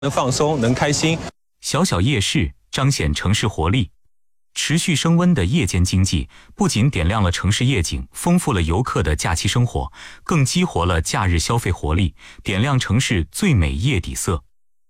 能放松，能开心。 小小夜市彰显城市活力。持续升温的夜间经济不仅点亮了城市夜景，丰富了游客的假期生活，更激活了假日消费活力，点亮城市最美夜底色。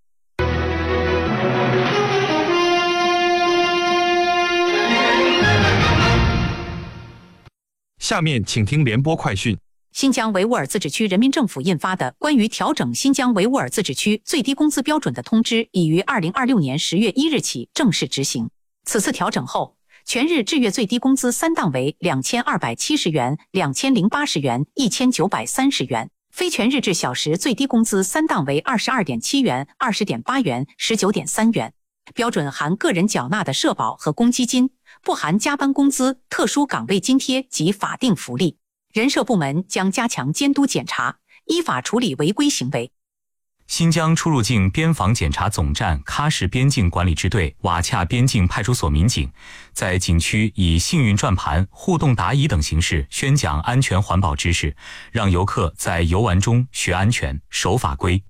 下面请听联播快讯。 新疆维吾尔自治区人民政府印发的关于调整新疆维吾尔自治区最低工资标准的通知已于2026年10月1日起正式执行。此次调整后，全日至月最低工资3档为2270元、2080元、1930元；非全日制小时最低工资3档为22.7元、20.8元、19.3元。标准含个人缴纳的社保和公积金，不含加班工资、特殊岗位津贴及法定福利。人社部门将加强监督检查，依法处理违规行为。 新疆出入境边防检查总站喀什边境管理支队瓦恰边境派出所民警在景区以幸运转盘、互动答疑等形式宣讲安全环保知识，让游客在游玩中学安全、守法规。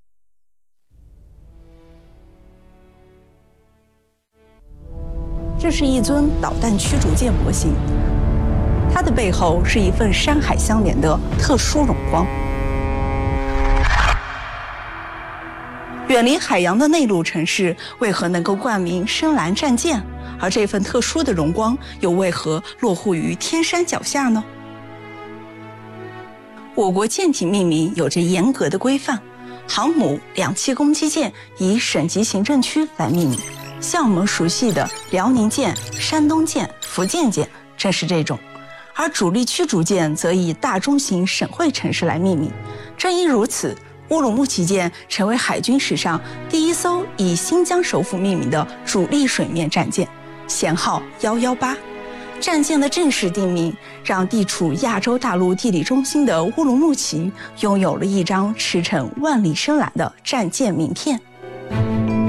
这是一尊导弹驱逐舰模型，它的背后是一份山海相连的特殊荣光。远离海洋的内陆城市为何能够冠名深蓝战舰，而这份特殊的荣光又为何落户于天山脚下呢？我国舰艇命名有着严格的规范，航母、两栖攻击舰以省级行政区来命名，像我们熟悉的辽宁舰、山东舰、福建舰正是这种，而主力驱逐舰则以大中型省会城市来命名。正因如此，乌鲁木齐舰成为海军史上第一艘以新疆首府命名的主力水面战舰，舷号118。战舰的正式定名，让地处亚洲大陆地理中心的乌鲁木齐拥有了一张驰骋万里深蓝的战舰名片。